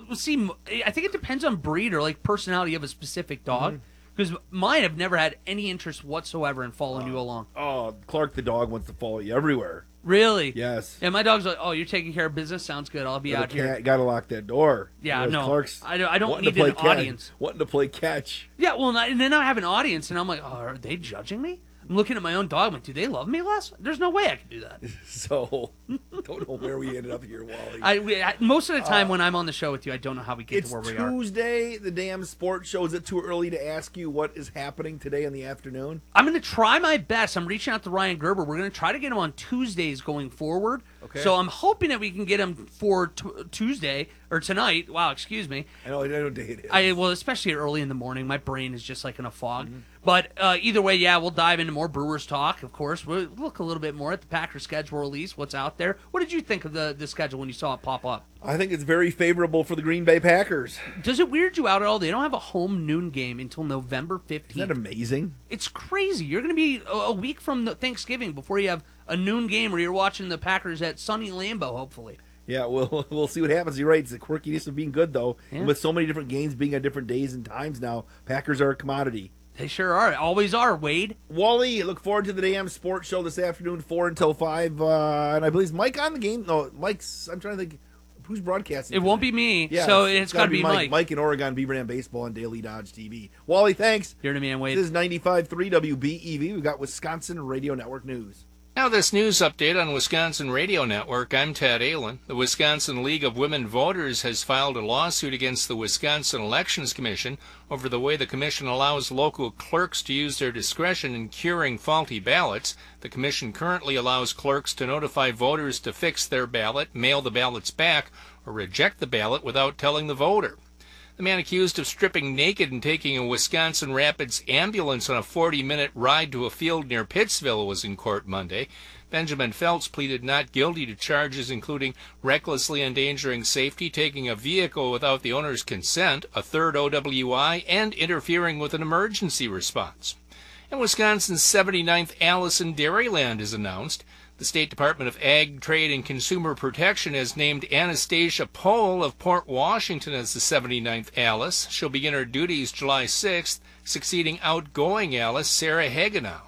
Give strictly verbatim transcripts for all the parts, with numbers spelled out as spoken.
see, I think it depends on breed or like personality of a specific dog. Because mm-hmm. mine have never had any interest whatsoever in following uh, you along. Oh, Clark the dog wants to follow you everywhere. Really? Yes. Yeah, my dog's like, oh, you're taking care of business? Sounds good. I'll be Little out here. Got to lock that door. Yeah, Whereas no. Clark's I, I don't need to play an catch, audience. Wanting to play catch. Yeah, well, and then I have an audience, and I'm like, oh, are they judging me? I'm looking at my own dog. I'm like, do they love me less? There's no way I could do that. So, don't know where we ended up here, Wally. I, we, I most of the time uh, when I'm on the show with you, I don't know how we get to where we are. It's Tuesday. The damn sports show. Is it too early to ask you what is happening today in the afternoon? I'm going to try my best. I'm reaching out to Ryan Gerber. We're going to try to get him on Tuesdays going forward. Okay. So I'm hoping that we can get him for t- Tuesday or tonight. Wow, excuse me. I know. I know what day it is. I well, especially early in the morning. My brain is just like in a fog. Mm-hmm. But uh, either way, yeah, we'll dive into more Brewers talk. Of course, we'll look a little bit more at the Packers schedule release. What's out there? What did you think of the the schedule when you saw it pop up? I think it's very favorable for the Green Bay Packers. Does it weird you out at all? They don't have a home noon game until November fifteenth. Isn't that amazing? It's crazy. You're going to be a, a week from the Thanksgiving before you have a noon game where you're watching the Packers at sunny Lambeau, hopefully. Yeah, we'll we'll see what happens. You're right. It's the quirkiness of being good, though. Yeah. And with so many different games being on different days and times now, Packers are a commodity. They sure are. Always are, Wade. Wally, look forward to the damn sports show this afternoon, four until five. Uh, and I believe, is Mike on the game? No, Mike's, I'm trying to think, who's broadcasting? It today? won't be me, yeah, so it's, it's got to be Mike. Mike. Mike in Oregon, Beaver Dam Baseball on Daily Dodge T V. Wally, thanks. You're the man, Wade. This is ninety-five point three W B E V. We've got Wisconsin Radio Network News. Now this news update on Wisconsin Radio Network. I'm Ted Ahlin. The Wisconsin League of Women Voters has filed a lawsuit against the Wisconsin Elections Commission over the way the commission allows local clerks to use their discretion in curing faulty ballots. The commission currently allows clerks to notify voters to fix their ballot, mail the ballots back, or reject the ballot without telling the voter. The man accused of stripping naked and taking a Wisconsin Rapids ambulance on a forty-minute ride to a field near Pittsville was in court Monday. Benjamin Phelps pleaded not guilty to charges including recklessly endangering safety, taking a vehicle without the owner's consent, a third O W I, and interfering with an emergency response. And Wisconsin's seventy-ninth Allison Dairyland is announced. The State Department of Ag, Trade, and Consumer Protection has named Anastasia Pohl of Port Washington as the seventy-ninth Alice. She'll begin her duties July sixth, succeeding outgoing Alice Sarah Hagenow.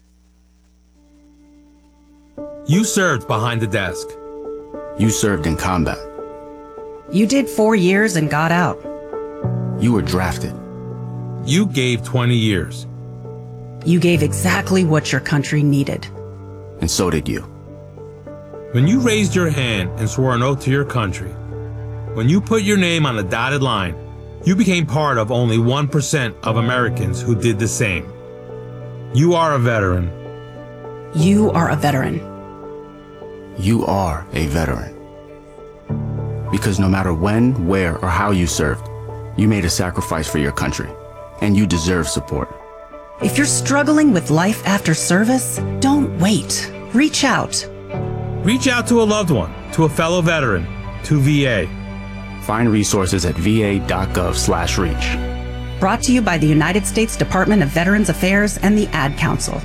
You served behind the desk. You served in combat. You did four years and got out. You were drafted. You gave twenty years. You gave exactly what your country needed. And so did you. When you raised your hand and swore an oath to your country, when you put your name on a dotted line, you became part of only one percent of Americans who did the same. You are a veteran. You are a veteran. You are a veteran. Because no matter when, where, or how you served, you made a sacrifice for your country, and you deserve support. If you're struggling with life after service, don't wait. Reach out. Reach out to a loved one, to a fellow veteran, to V A. Find resources at va.gov slash reach. Brought to you by the United States Department of Veterans Affairs and the Ad Council.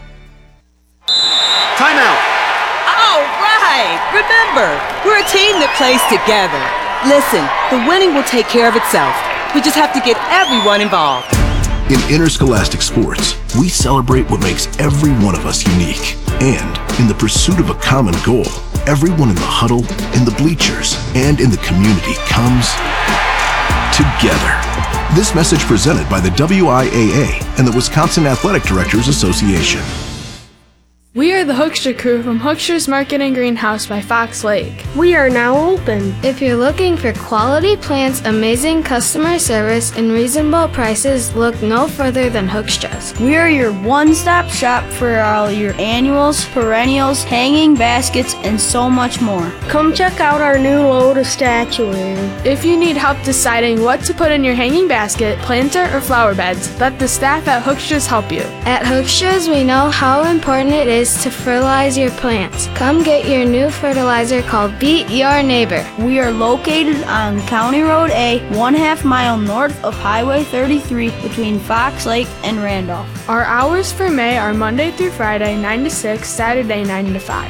Timeout! All right! Remember, we're a team that plays together. Listen, the winning will take care of itself. We just have to get everyone involved. In interscholastic sports, we celebrate what makes every one of us unique. And in the pursuit of a common goal, everyone in the huddle, in the bleachers, and in the community comes together. This message presented by the W I A A and the Wisconsin Athletic Directors Association. We are the Hoekstra crew from Hoekstra's Market and Greenhouse by Fox Lake. We are now open. If you're looking for quality plants, amazing customer service, and reasonable prices, look no further than Hoekstra's. We are your one-stop shop for all your annuals, perennials, hanging baskets, and so much more. Come check out our new load of statuary. If you need help deciding what to put in your hanging basket, planter, or flower beds, let the staff at Hoekstra's help you. At Hoekstra's, we know how important it is to fertilize your plants. Come get your new fertilizer called Beat Your Neighbor. We are located on County Road A, one half mile north of Highway thirty-three between Fox Lake and Randolph. Our hours for May are Monday through Friday, nine to six, Saturday, nine to five.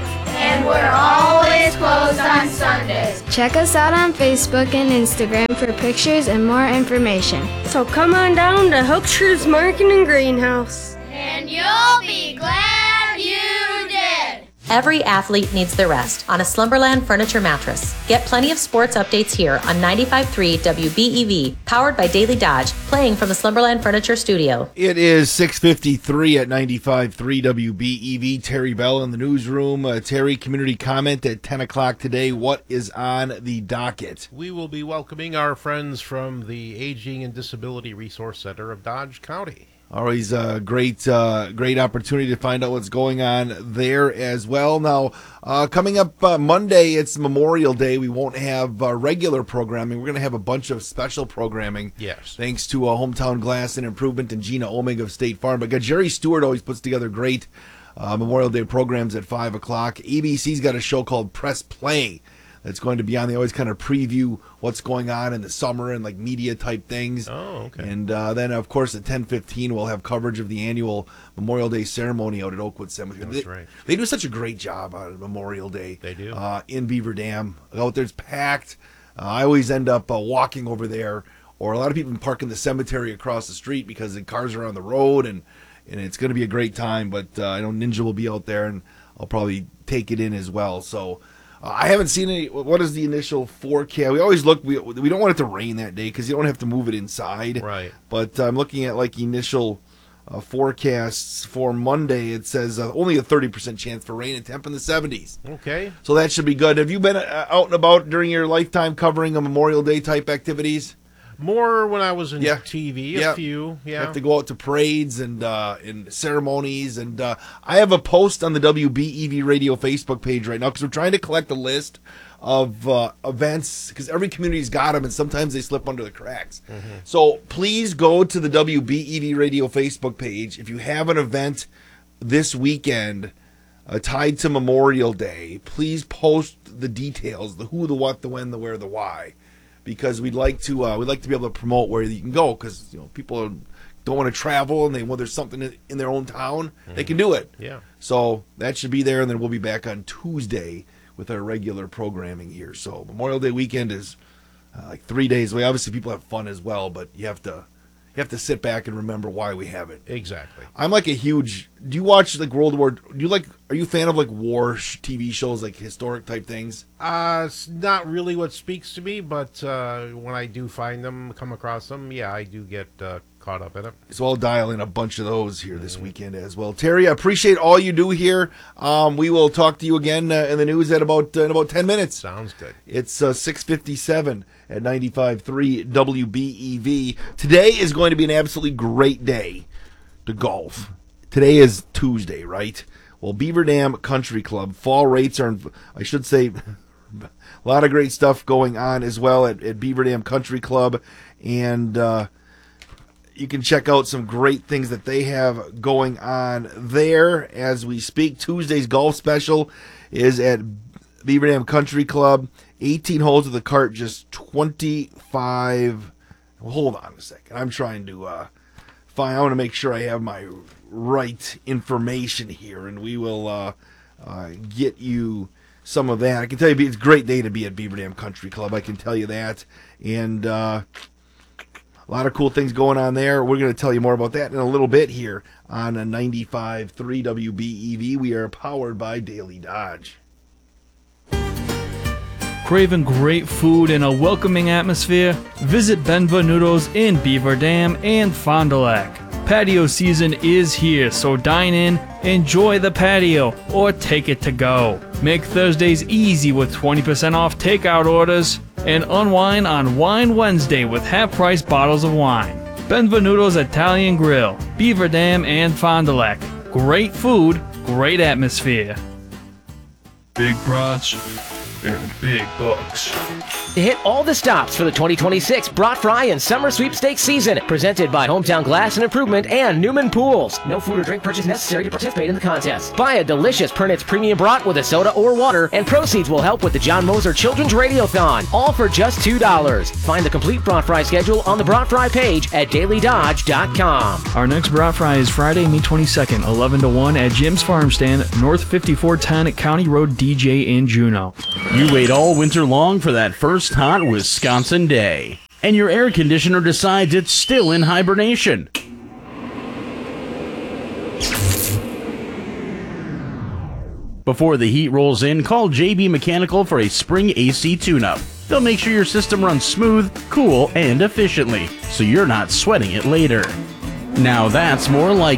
And we're always closed on Sundays. Check us out on Facebook and Instagram for pictures and more information. So come on down to Hooksher's Market and Greenhouse. And you'll be glad you did. Every athlete needs their rest on a Slumberland furniture mattress. Get plenty of sports updates here on ninety-five point three W B E V, powered by Daily Dodge, playing from the Slumberland Furniture Studio. It is six fifty-three at ninety-five point three W B E V. Terry Bell in the newsroom. Uh, Terry, community comment at ten o'clock today. What is on the docket? We will be welcoming our friends from the Aging and Disability Resource Center of Dodge County. Always a great, uh, great opportunity to find out what's going on there as well. Now, uh, coming up uh, Monday, it's Memorial Day. We won't have uh, regular programming. We're going to have a bunch of special programming. Yes. Thanks to uh, Hometown Glass and Improvement and Gina Omega of State Farm. But Jerry Stewart always puts together great uh, Memorial Day programs at five o'clock. A B C's got a show called Press Play that's going to be on. They always kind of preview what's going on in the summer and like media type things. Oh, okay. And uh, then, of course, at ten fifteen, we'll have coverage of the annual Memorial Day ceremony out at Oakwood Cemetery. That's they, right. They do such a great job on Memorial Day. They do. Uh, in Beaver Dam. Out there's packed. Uh, I always end up uh, walking over there, or a lot of people park in the cemetery across the street because the cars are on the road, and, and it's going to be a great time. But uh, I know Ninja will be out there, and I'll probably take it in as well. So Uh, I haven't seen any. What is the initial forecast? We always look. We we don't want it to rain that day because you don't have to move it inside. Right. But I'm looking at like initial uh, forecasts for Monday. It says uh, only a thirty percent chance for rain and temp in the seventies. Okay. So that should be good. Have you been uh, out and about during your lifetime covering a Memorial Day type activities? More when I was in Yeah. T V, a Yeah. few, yeah. You have to go out to parades and uh, and ceremonies, and uh, I have a post on the W B E V Radio Facebook page right now because we're trying to collect a list of uh, events because every community's got them, and sometimes they slip under the cracks. Mm-hmm. So please go to the W B E V Radio Facebook page if you have an event this weekend uh, tied to Memorial Day. Please post the details: the who, the what, the when, the where, the why. Because we'd like to, uh, we'd like to be able to promote where you can go. Because you know people are, don't want to travel, and they well, there's something in, in their own town, mm-hmm. they can do it. Yeah. So that should be there, and then we'll be back on Tuesday with our regular programming here. So Memorial Day weekend is uh, like three days away. Obviously, people have fun as well, but you have to, you have to sit back and remember why we have it. Exactly. I'm like a huge. Do you watch like World War? Do you like? Are you a fan of like war sh- T V shows, like historic type things? Uh, it's not really what speaks to me, but uh, when I do find them, come across them, yeah, I do get uh, caught up in it. So I'll dial in a bunch of those here this weekend as well. Terry, I appreciate all you do here. Um, we will talk to you again uh, in the news at about uh, in about ten minutes. Sounds good. It's uh, six fifty-seven at ninety-five point three W B E V. Today is going to be an absolutely great day to golf. Today is Tuesday, right? Well, Beaver Dam Country Club fall rates are, I should say, a lot of great stuff going on as well at, at Beaver Dam Country Club, and uh, you can check out some great things that they have going on there as we speak. Tuesday's golf special is at Beaver Dam Country Club. eighteen holes of the cart, just twenty-five. Well, hold on a second. I'm trying to uh, find. I want to make sure I have my right information here, and we will uh, uh, get you some of that. I can tell you it's a great day to be at Beaver Dam Country Club. I can tell you that. And uh, a lot of cool things going on there. We're going to tell you more about that in a little bit here on a ninety-five point three W B E V. We are powered by Daily Dodge. Craving great food and a welcoming atmosphere? Visit Benvenuto's in Beaver Dam and Fond du Lac. Patio season is here, so dine in, enjoy the patio, or take it to go. Make Thursdays easy with twenty percent off takeout orders, and unwind on Wine Wednesday with half-price bottles of wine. Benvenuto's Italian Grill, Beaver Dam and Fond du Lac. Great food, great atmosphere. Big brats and big bucks. to hit all the stops for the twenty twenty-six Brat Fry and Summer Sweepstakes season, presented by Hometown Glass and Improvement and Newman Pools. No food or drink purchase necessary to participate in the contest. Buy a delicious Pernitz Premium Brat with a soda or water, and proceeds will help with the John Moser Children's Radiothon, all for just two dollars. Find the complete Brat Fry schedule on the Brat Fry page at daily dodge dot com. Our next Brat Fry is Friday, May twenty-second, eleven to one at Jim's Farm Stand, North fifty-four ten County Road, D J in Juneau. You wait all winter long for that first hot Wisconsin day, and your air conditioner decides it's still in hibernation. Before the heat rolls in, call J B Mechanical for a spring A C tune-up. They'll make sure your system runs smooth, cool, and efficiently, so you're not sweating it later. Now that's more like